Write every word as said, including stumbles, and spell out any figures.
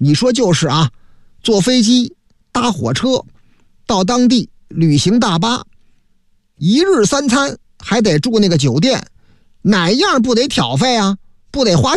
你说就是啊，坐飞机搭火车到当地旅行大巴，一日三餐还得住那个酒店，哪样不得挑费啊？不得花